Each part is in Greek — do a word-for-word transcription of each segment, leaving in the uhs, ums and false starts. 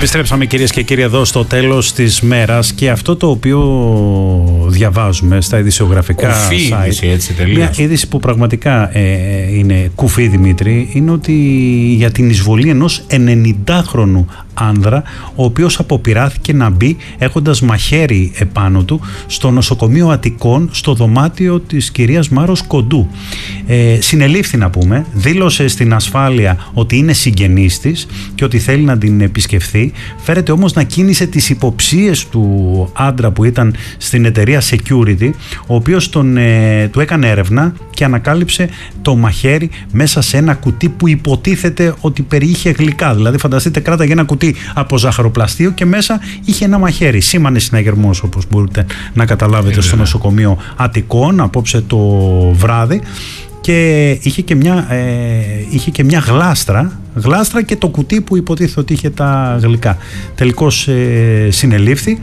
Επιστρέψαμε, κυρίες και κύριοι, εδώ στο τέλος της μέρας, και αυτό το οποίο διαβάζουμε στα ειδησιογραφικά site, είδηση, έτσι, τελείως. Μια είδηση που πραγματικά ε, είναι κουφή, Δημήτρη, είναι ότι για την εισβολή ενός ενενηντάχρονου άνδρα, ο οποίος αποπειράθηκε να μπει έχοντας μαχαίρι επάνω του στο νοσοκομείο Αττικών, στο δωμάτιο της κυρίας Μάρος Κοντού. Ε, συνελήφθη, να πούμε, δήλωσε στην ασφάλεια ότι είναι συγγενής της και ότι θέλει να την επισκεφθεί. Φέρεται όμως να κίνησε τις υποψίες του άντρα που ήταν στην εταιρεία security, ο οποίος τον, ε, του έκανε έρευνα και ανακάλυψε το μαχαίρι μέσα σε ένα κουτί που υποτίθεται ότι περιείχε γλυκά. Δηλαδή, φανταστείτε, κράταγε ένα κουτί από ζαχαροπλαστείο και μέσα είχε ένα μαχαίρι. Σήμανε συναγερμός, όπως μπορείτε να καταλάβετε, ε, στο νοσοκομείο Αττικών απόψε το βράδυ. Και είχε και μια, ε, είχε και μια γλάστρα, γλάστρα και το κουτί που υποτίθεται ότι είχε τα γλυκά. Τελικώς ε, συνελήφθη,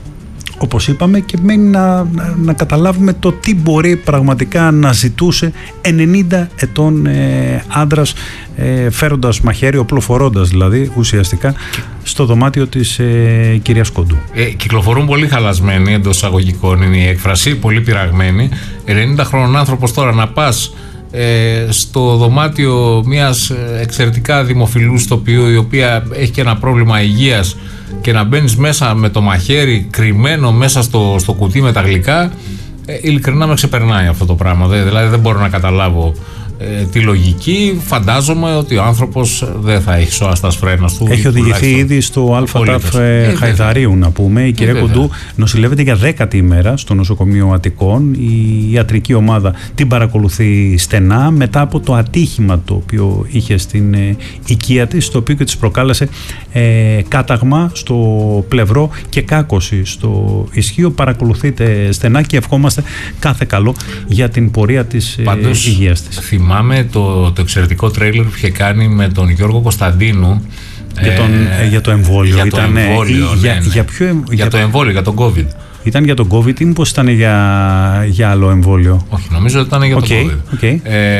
όπως είπαμε, και μένει να, να, να καταλάβουμε το τι μπορεί πραγματικά να ζητούσε ενενήντα ετών ε, άντρας, ε, φέροντας μαχαίρι, οπλοφορώντας δηλαδή ουσιαστικά στο δωμάτιο της ε, κυρίας Κοντού. Ε, κυκλοφορούν πολύ χαλασμένοι, εντός εισαγωγικών είναι η έκφραση, πολύ πειραγμένοι. ενενήντα χρόνων άνθρωπος τώρα να πας ε, στο δωμάτιο μιας εξαιρετικά δημοφιλούς τοπίου, η οποία έχει και ένα πρόβλημα υγείας, και να μπαίνεις μέσα με το μαχαίρι κρυμμένο μέσα στο, στο κουτί με τα γλυκά, ε, ειλικρινά με ξεπερνάει αυτό το πράγμα. Δε, δηλαδή δεν μπορώ να καταλάβω ε, τη λογική. Φαντάζομαι ότι ο άνθρωπος δεν θα έχει σώα στα σφρένα του. Έχει οδηγηθεί ήδη στο ΑΤΑΦ ε, Χαϊδαρίου, να πούμε. Η κυρία ε, Κοντού νοσηλεύεται για δέκατη ημέρα στο νοσοκομείο Αττικών. Η ιατρική ομάδα την παρακολουθεί στενά μετά από το ατύχημα το οποίο είχε στην ε, οικία της, το οποίο και της προκάλεσε ε, κάταγμα στο πλευρό και κάκωση στο ισχύο. Παρακολουθείτε στενά και ευχόμαστε κάθε καλό για την πορεία της ε, υγείας της. Θυμάμαι το, το εξαιρετικό τρέιλερ που είχε κάνει με τον Γιώργο Κωνσταντίνου για, τον, ε, για το εμβόλιο. Για ήταν, το εμβόλιο, ναι, για, ναι. Για, ποιο, για, για το εμβόλιο, για τον COVID. Ήταν για τον COVID ή μήπως ήταν για, για άλλο εμβόλιο? Όχι, νομίζω ότι ήταν για okay, τον COVID. Okay.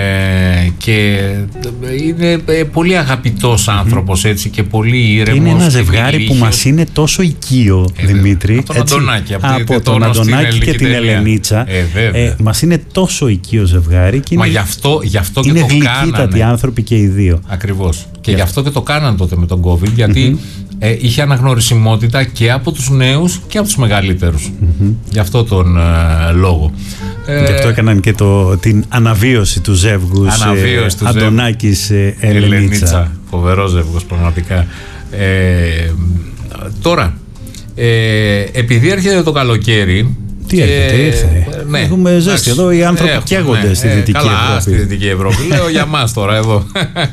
Ε, και είναι πολύ αγαπητός άνθρωπος, έτσι, και πολύ ήρεμος. Είναι ένα ζευγάρι που μας είναι τόσο οικείο, ε, Δημήτρη. Από τον Αντωνάκη, από, από τον Αντωνάκη και την Ελενίτσα. Ε, ε, μας είναι τόσο οικείο ζευγάρι. Και Μα είναι, γι' αυτό, γι' αυτό είναι και το κάνανε. Είναι γλυκύτατοι άνθρωποι και οι δύο. Ακριβώς. Και γι' αυτό και το κάναν τότε με τον COVID, γιατί mm-hmm. ε, είχε αναγνωρισιμότητα και από τους νέους και από τους μεγαλύτερους. Mm-hmm. Γι' αυτό τον ε, λόγο. Γι' αυτό έκαναν και το, την αναβίωση του ζεύγους αναβίωση του Αντωνάκης ε, Ελενίτσα. Ελενίτσα. Φοβερό ζεύγος πραγματικά. Ε, τώρα, ε, επειδή έρχεται το καλοκαίρι. Τι και, έρχεται, ήρθε. Ναι, έχουμε ζέστη εδώ, οι άνθρωποι έχουμε, καίγονται ναι, στη Δυτική καλά, Ευρώπη. Στη Δυτική Ευρώπη. Λέω για μας τώρα εδώ.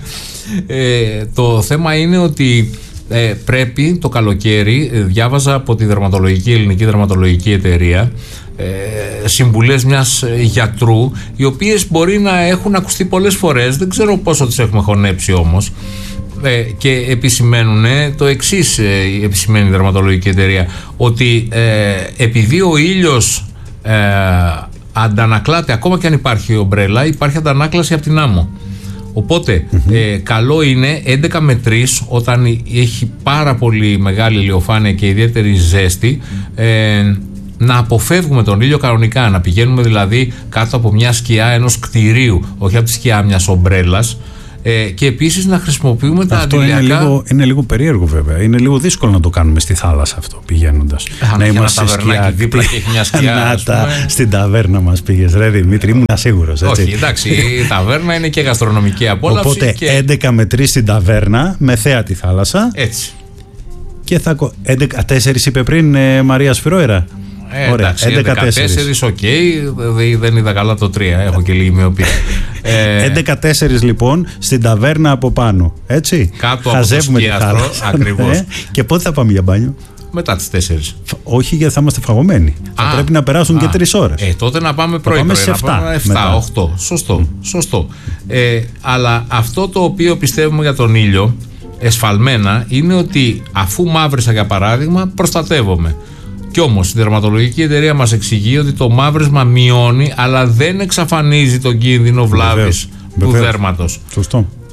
Ε, το θέμα είναι ότι ε, πρέπει το καλοκαίρι, ε, διάβαζα από τη δερματολογική, ελληνική δερματολογική εταιρεία, ε, συμβουλές μιας γιατρού, οι οποίες μπορεί να έχουν ακουστεί πολλές φορές, δεν ξέρω πόσο τις έχουμε χωνέψει όμως, ε, και επισημαίνουν ε, το εξής, ε, επισημαίνει η δερματολογική εταιρεία, ότι ε, επειδή ο ήλιος ε, αντανακλάται, ακόμα και αν υπάρχει ομπρέλα, υπάρχει αντανάκλαση από την άμμο. Οπότε mm-hmm. ε, καλό είναι έντεκα με τρεις, όταν έχει πάρα πολύ μεγάλη ηλιοφάνεια και ιδιαίτερη ζέστη, ε, να αποφεύγουμε τον ήλιο κανονικά, να πηγαίνουμε δηλαδή κάτω από μια σκιά ενός κτηρίου, όχι από τη σκιά μιας ομπρέλας, ε, και επίσης να χρησιμοποιούμε τα αυτό αντιλιακά. Είναι λίγο, είναι λίγο περίεργο βέβαια, είναι λίγο δύσκολο να το κάνουμε στη θάλασσα αυτό πηγαίνοντας. Α, να είμαστε σε σκιά δίπλα και έχει μια σκιά. Να τα, στην ταβέρνα μας πήγες ρε Δημήτρη, ήμουν σίγουρος. Έτσι. Όχι, εντάξει, η ταβέρνα είναι και γαστρονομική απόλαυση. Οπότε και... έντεκα με τρεις στην ταβέρνα με θέα τη θάλασσα. Έτσι. Και θα... έντεκα τέσσερα είπε πριν ε, Μαρία Σφυρόερα. Ε, Ωραία, εντάξει, έντεκα τέσσερα, οκ, okay, δεν είδα καλά το τρία, έχω και λίγη μοιοπία. ε, έντεκα τέσσερα λοιπόν στην ταβέρνα από πάνω, έτσι. Κάτω χαζεύουμε από το σκίαστρο, ακριβώς. Ε, και πότε θα πάμε για μπάνιο? Μετά τις τέσσερις. Όχι, γιατί θα είμαστε φαγωμένοι. Α, θα πρέπει να περάσουν α, και τρεις ώρες. Ε, τότε να πάμε πρωί, πάμε πρωί, σε επτά, οκτώ. Σωστό, mm. σωστό. Ε, αλλά αυτό το οποίο πιστεύουμε για τον ήλιο, εσφαλμένα, είναι ότι αφού μαύρισα για παράδειγμα, προστατεύομαι. Κι όμως η δερματολογική εταιρεία μας εξηγεί ότι το μαύρισμα μειώνει, αλλά δεν εξαφανίζει τον κίνδυνο βλάβης του δέρματος. Σωστό. Και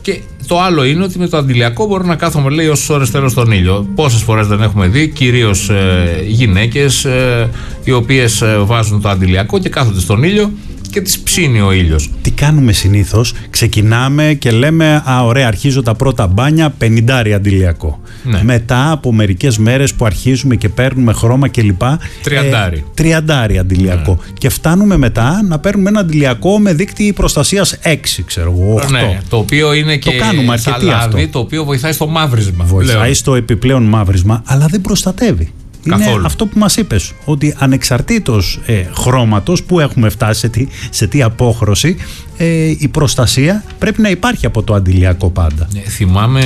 Το άλλο είναι ότι με το αντιλιακό μπορώ να κάθομαι, λέει, όσες ώρες θέλω στον ήλιο. Πόσες φορές δεν έχουμε δει, κυρίως ε, γυναίκες ε, οι οποίες ε, βάζουν το αντιλιακό και κάθονται στον ήλιο και τις ψήνει ο ήλιος. Τι κάνουμε συνήθως? Ξεκινάμε και λέμε, α, ωραία, αρχίζω τα πρώτα μπάνια, πενηντάρι αντιλιακό. Ναι. Μετά από μερικές μέρες που αρχίζουμε και παίρνουμε χρώμα κλπ. Τριαντάρι. Ε, τριαντάρι αντιλιακό. Ναι. Και φτάνουμε μετά να παίρνουμε ένα αντιλιακό με δείκτη προστασίας έξι, ξέρω εγώ, οκτώ. Ναι, το οποίο είναι το και σαλάδι, το οποίο βοηθάει στο μαύρισμα. Βοηθάει πλέον στο επιπλέον μαύρισμα, αλλά δεν προστατεύει. Είναι καθόλου. Αυτό που μας είπες, ότι ανεξαρτήτως ε, χρώματος που έχουμε φτάσει, σε τι, σε τι απόχρωση, ε, η προστασία πρέπει να υπάρχει από το αντιλιακό πάντα. Ε, θυμάμαι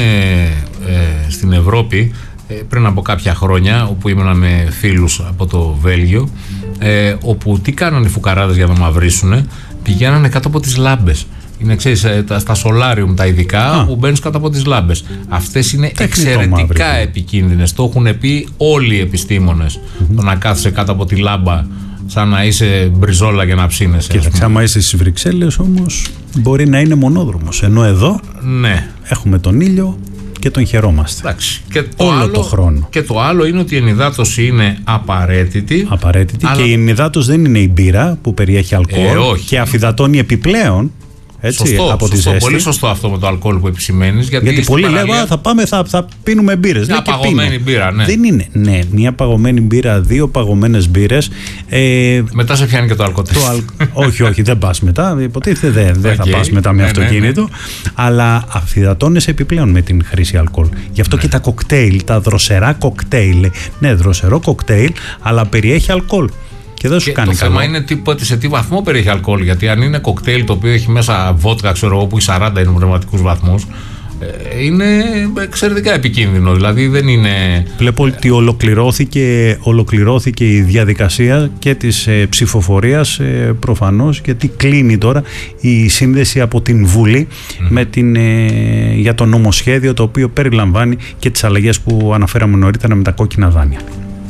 ε, στην Ευρώπη ε, πριν από κάποια χρόνια, όπου ήμουνα με φίλους από το Βέλγιο, ε, όπου τι κάνανε οι φουκαράδες για να μαυρίσουνε, πηγαίνανε κάτω από τις λάμπες. Είναι, ξέρεις, στα σολάριουμ τα ειδικά, Α. που μπαίνεις κάτω από τις λάμπες. Αυτές είναι τεχνητό εξαιρετικά μαύρι. επικίνδυνες. Το έχουν πει όλοι οι επιστήμονες. Mm-hmm. Το να κάθεσαι κάτω από τη λάμπα σαν να είσαι μπριζόλα για να ψήνεσαι. Κοίταξε, άμα είσαι στις Βρυξέλλες όμως μπορεί να είναι μονόδρομος. Ενώ εδώ ναι. έχουμε τον ήλιο και τον χαιρόμαστε. Εντάξει. Και το όλο άλλο, το χρόνο. Και το άλλο είναι ότι η ενυδάτωση είναι απαραίτητη. Απαραίτητη αλλά... και η ενυδάτωση δεν είναι η μπύρα που περιέχει αλκοόλ ε, και αφυδατώνει επιπλέον. Έτσι, σωστό, από σωστό, τη πολύ σωστό αυτό με το αλκοόλ που επισημαίνεις. Γιατί, γιατί πολλοί λένε θα πάμε, θα, θα πίνουμε μπύρες. Μια παγωμένη μπύρα, ναι. Δεν είναι. Ναι, μια παγωμένη μπύρα, δύο παγωμένες μπύρες. Ε, μετά σε πιάνει και το αλκοόλ. αλ... όχι, όχι, δεν πας μετά. Υποτίθεται δεν, δεν okay. θα πας μετά με ναι, αυτοκίνητο. Ναι, ναι. Αλλά αφυδατώνεσαι επιπλέον με την χρήση αλκοόλ. Γι' αυτό ναι. και τα κοκτέιλ, τα δροσερά κοκτέιλ. Ναι, δροσερό κοκτέιλ, αλλά περιέχει αλκοόλ. Και δεν σου και κάνει το καλό. θέμα είναι τι, σε τι βαθμό περιέχει αλκοόλ. Γιατί αν είναι κοκτέιλ το οποίο έχει μέσα βότκα, ξέρω εγώ, που οι σαράντα είναι πνευματικούς βαθμούς, είναι εξαιρετικά επικίνδυνο. Δηλαδή δεν είναι. Βλέπω ότι ολοκληρώθηκε, ολοκληρώθηκε η διαδικασία και της ε, ψηφοφορίας ε, προφανώς, γιατί κλείνει τώρα η σύνδεση από την Βουλή mm. με την, ε, για το νομοσχέδιο το οποίο περιλαμβάνει και τις αλλαγές που αναφέραμε νωρίτερα με τα κόκκινα δάνεια.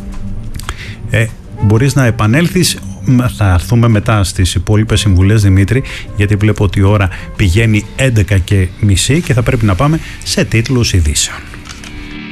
Ε, Μπορείς να επανέλθεις, θα έρθουμε μετά στις υπόλοιπες συμβουλές, Δημήτρη, γιατί βλέπω ότι η ώρα πηγαίνει έντεκα και μισή και θα πρέπει να πάμε σε τίτλους ειδήσεων.